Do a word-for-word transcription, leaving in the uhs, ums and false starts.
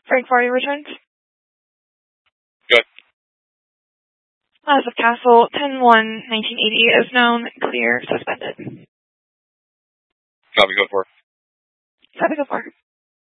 Frank Vardy returned. Good. As of Castle, ten one nineteen eighty is known, clear, suspended. Copy, go for it. Copy, go for it.